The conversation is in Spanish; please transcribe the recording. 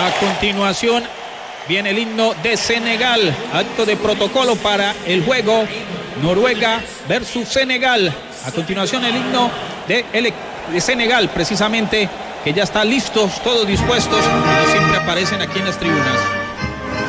A continuación viene el himno de Senegal, acto de protocolo para el juego Noruega versus Senegal. A continuación el himno de Senegal, precisamente, que ya está listos, todos dispuestos, y no siempre aparecen aquí en las tribunas.